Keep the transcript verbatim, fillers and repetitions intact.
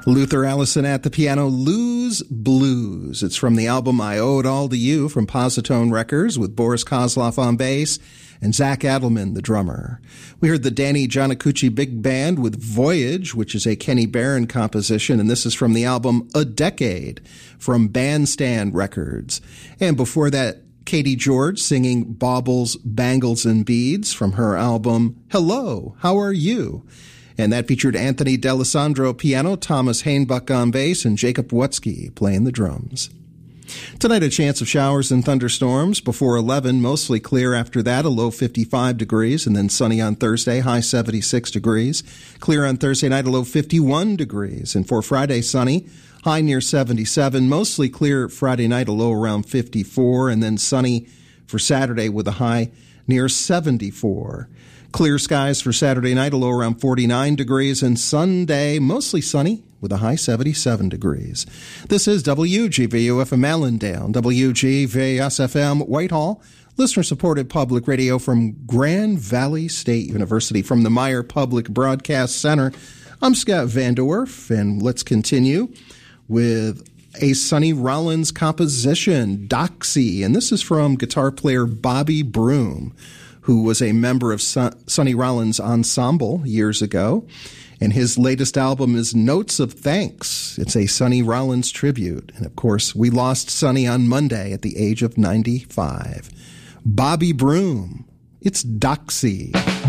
Luther Allison at the piano, Lose Blues. It's from the album I Owe It All to You from Positone Records with Boris Kozloff on bass and Zach Adelman, the drummer. We heard the Danny Giannacucci Big Band with Voyage, which is a Kenny Barron composition, and this is from the album A Decade from Bandstand Records. And before that, Katie George singing Baubles, Bangles, and Beads from her album Hello, How Are You? And that featured Anthony D'Alessandro piano, Thomas Hainbuck on bass, and Jacob Wutzke playing the drums. Tonight, a chance of showers and thunderstorms before eleven, mostly clear after that, a low fifty-five degrees, and then sunny on Thursday, high seventy-six degrees. Clear on Thursday night, a low fifty-one degrees. And for Friday, sunny, high near seventy-seven, mostly clear Friday night, a low around fifty-four, and then sunny for Saturday with a high near seventy-four. Clear skies for Saturday night, a low around forty-nine degrees, and Sunday, mostly sunny with a high seventy-seven degrees. This is W G V U F M Allendale, W G V S F M Whitehall, listener-supported public radio from Grand Valley State University from the Meyer Public Broadcast Center. I'm Scott Vanderwerf, and let's continue with a Sonny Rollins composition, Doxy, and this is from guitar player Bobby Broom, who was a member of Son- Sonny Rollins' ensemble years ago. And his latest album is Notes of Thanks. It's a Sonny Rollins tribute. And, of course, we lost Sonny on Monday at the age of ninety-five. Bobby Broom, it's Doxy.